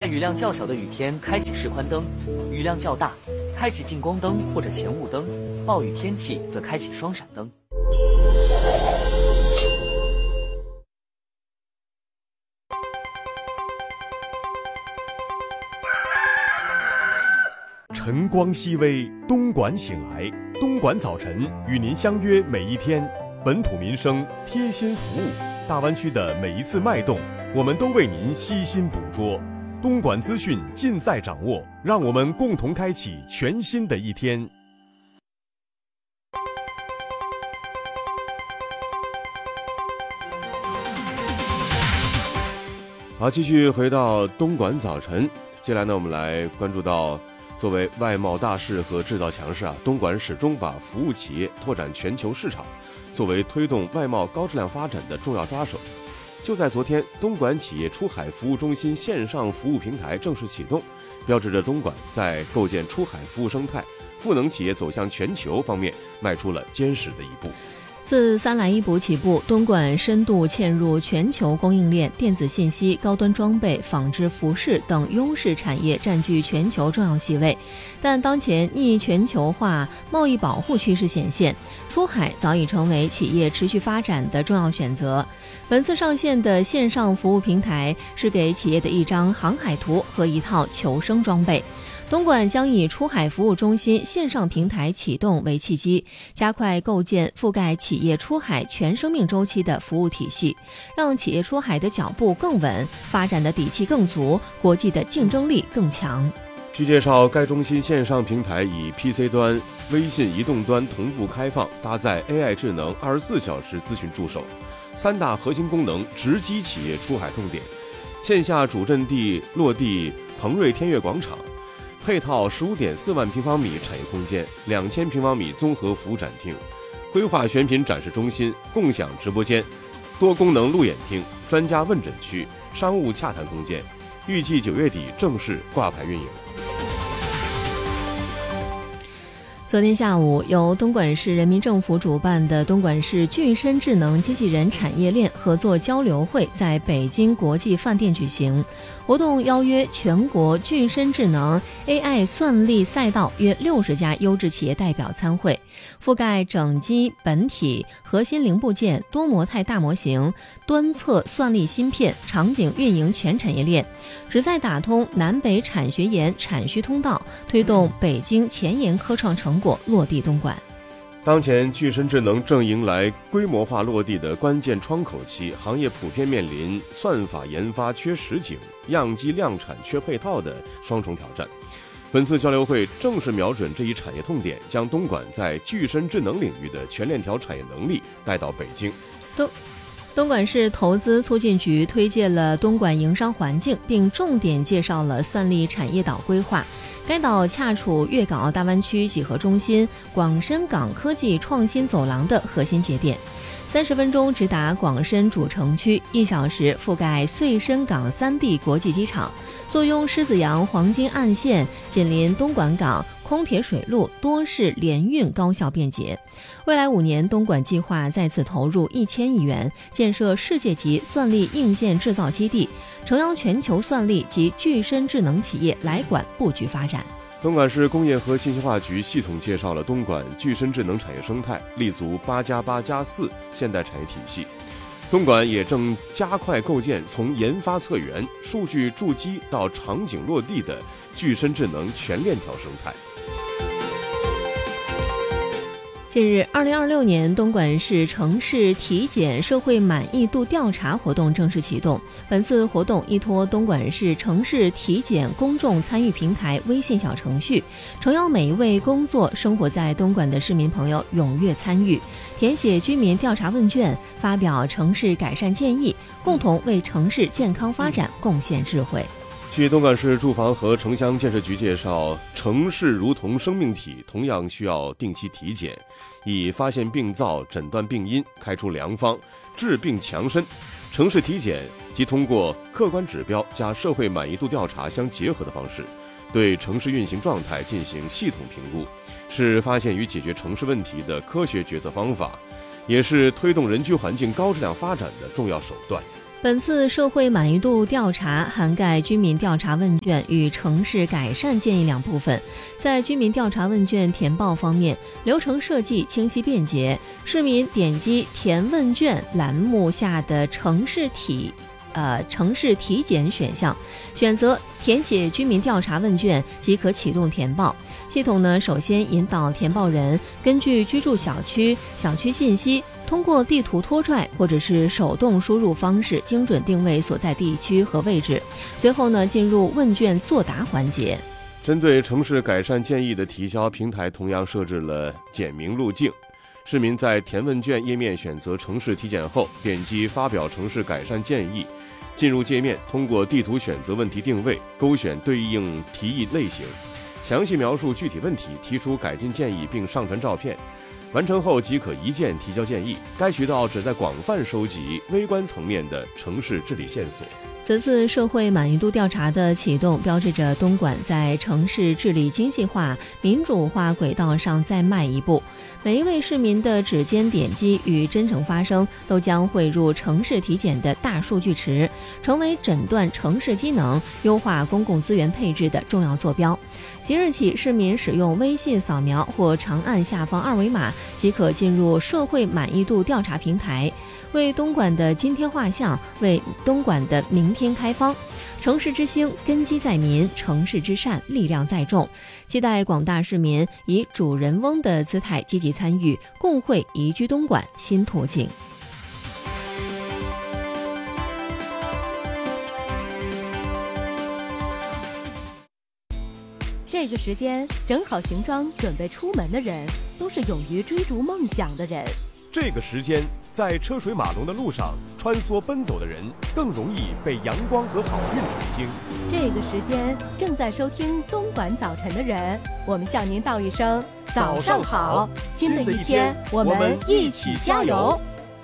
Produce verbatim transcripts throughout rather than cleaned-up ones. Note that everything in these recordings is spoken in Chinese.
雨量较小的雨天开启示宽灯，雨量较大，开启近光灯或者前雾灯，暴雨天气则开启双闪灯。 晨光熹微，东莞醒来，东莞早晨与您相约每一天，本土民生贴心服务，大湾区的每一次脉动，我们都为您悉心捕捉。东莞资讯尽在掌握，让我们共同开启全新的一天。 好，继续回到东莞早晨，接下来呢，我们来关注到作为外贸大市和制造强市啊，东莞始终把服务企业拓展全球市场作为推动外贸高质量发展的重要抓手。就在昨天，东莞企业出海服务中心线上服务平台正式启动，标志着东莞在构建出海服务生态、赋能企业走向全球方面迈出了坚实的一步。 自三来一补起步，东莞深度嵌入全球供应链、电子信息、高端装备、纺织服饰等优势产业占据全球重要席位。但当前逆全球化贸易保护趋势显现，出海早已成为企业持续发展的重要选择。本次上线的线上服务平台是给企业的一张航海图和一套求生装备。东莞将以出海服务中心线上平台启动为契机，加快构建覆盖企业出海全生命周期的服务体系，让企业出海的脚步更稳，发展的底气更足，国际的竞争力更强。 据介绍，该中心线上平台以 P C 端、微信移动端同步开放，搭载 A I 智能二十四小时咨询助手，三大核心功能直击企业出海痛点。线下主阵地落地鹏瑞天悦广场，配套 十五点四万平方米产业空间，两千平方米综合服务展厅，规划选品展示中心、共享直播间、多功能路演厅、专家问诊区、商务洽谈空间，预计九月底正式挂牌运营。 昨天下午，由东莞市人民政府主办的东莞市具身智能机器人产业链合作交流会在北京国际饭店举行。活动邀约全国具身智能 A I 算力赛道约六十家优质企业代表参会，覆盖整机本体、核心零部件、多模态大模型、端侧算力芯片、场景运营全产业链，旨在打通南北产学研产需通道，推动北京前沿科创成果落地东莞。 当前具身智能正迎来规模化落地的关键窗口期，行业普遍面临算法研发缺实景、样机量产缺配套的双重挑战。本次交流会正是瞄准这一产业痛点，将东莞在具身智能领域的全链条产业能力带到北京。 东东莞市投资促进局推介了东莞营商环境，并重点介绍了算力产业岛规划。该岛恰处粤港澳大湾区几何中心、广深港科技创新走廊的核心节点，三十分钟直达广深主城区，一小时覆盖穗深港三地国际机场，坐拥狮子洋黄金岸线，紧邻东莞港，空铁水路多式联运高效便捷。未来五年，东莞计划再次投入一千亿元，建设世界级算力硬件制造基地，诚邀全球算力及具身智能企业来莞布局发展。 东莞市工业和信息化局系统介绍了东莞具身智能产业生态，立足八加八加四现代产业体系。东莞也正加快构建从研发策源、数据筑基到场景落地的具身智能全链条生态。 近日，二零二六年东莞市城市体检社会满意度调查活动正式启动。本次活动依托东莞市城市体检公众参与平台微信小程序，诚邀每一位工作生活在东莞的市民朋友踊跃参与，填写居民调查问卷，发表城市改善建议，共同为城市健康发展贡献智慧。 据东莞市住房和城乡建设局介绍，城市如同生命体，同样需要定期体检，以发现病灶、诊断病因、开出良方、治病强身。城市体检即通过客观指标加社会满意度调查相结合的方式，对城市运行状态进行系统评估，是发现与解决城市问题的科学决策方法，也是推动人居环境高质量发展的重要手段。 本次社会满意度调查涵盖居民调查问卷与城市改善建议两部分。在居民调查问卷填报方面，流程设计清晰便捷，市民点击填问卷栏目下的城市体呃城市体检选项，选择填写居民调查问卷即可启动填报。系统呢，首先引导填报人根据居住小区、小区信息，通过地图拖拽或者是手动输入方式精准定位所在地区和位置，随后呢进入问卷作答环节。 针对城市改善建议的提交，平台同样设置了简明路径。市民在填问卷页面选择城市体检后，点击发表城市改善建议，进入界面，通过地图选择问题定位，勾选对应提议类型，详细描述具体问题，提出改进建议并上传照片。完成后即可一键提交建议。该渠道旨在广泛收集微观层面的城市治理线索。 此次社会满意度调查的启动，标志着东莞在城市治理精细化、民主化轨道上再迈一步。每一位市民的指尖点击与真诚发声，都将汇入城市体检的大数据池，成为诊断城市机能、优化公共资源配置的重要坐标。即日起，市民使用微信扫描或长按下方二维码，即可进入社会满意度调查平台，为东莞的今天画像，为东莞的明天开方。城市之星根基在民，城市之善力量在众。期待广大市民以主人翁的姿态积极参与，共绘宜居东莞新途径。 这个时间整好行装准备出门的人，都是勇于追逐梦想的人。 这个时间，在车水马龙的路上穿梭奔走的人，更容易被阳光和好运宠幸。 这个时间，正在收听东莞早晨的人，我们向您道一声早上好。新的一天，我们一起加油。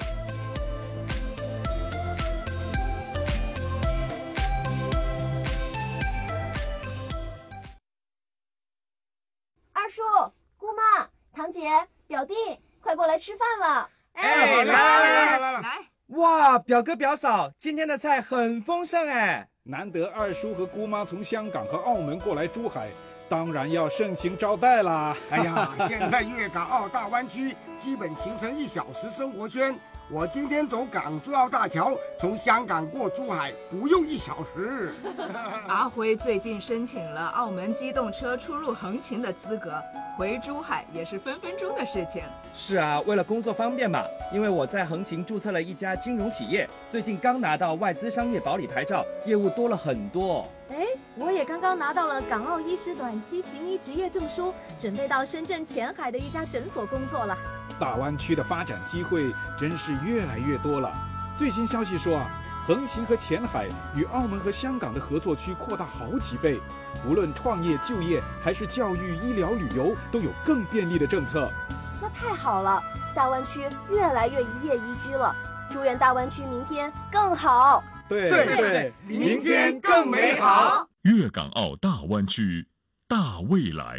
二叔、姑妈、堂姐、表弟，快过来吃饭了！ 哎，来来来来来来！哇，表哥表嫂，今天的菜很丰盛哎！ 难得二叔和姑妈从香港和澳门过来珠海，当然要盛情招待啦！ 哎呀，现在粤港澳大湾区基本形成一小时生活圈。我今天走港珠澳大桥，从香港过珠海不用一小时。 阿辉最近申请了澳门机动车出入横琴的资格，回珠海也是分分钟的事情。 是啊，为了工作方便嘛，因为我在横琴注册了一家金融企业，最近刚拿到外资商业保理牌照，业务多了很多。 哎，我也刚刚拿到了港澳医师短期行医执业证书，准备到深圳前海的一家诊所工作了。 大湾区的发展机会真是越来越多了。最新消息说啊，横琴和前海与澳门和香港的合作区扩大好几倍，无论创业、就业还是教育、医疗、旅游，都有更便利的政策。 那太好了，大湾区越来越一夜宜居了。祝愿大湾区明天更好。 对对对，明天更美好。 粤港澳大湾区，大未来。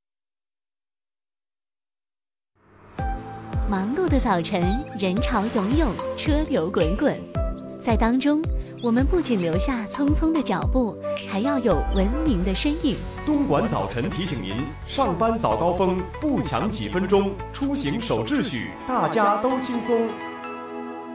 忙碌的早晨，人潮涌涌，车流滚滚，在当中，我们不仅留下匆匆的脚步，还要有文明的身影。 东莞早晨提醒您：上班早高峰不抢几分钟，出行守秩序，大家都轻松。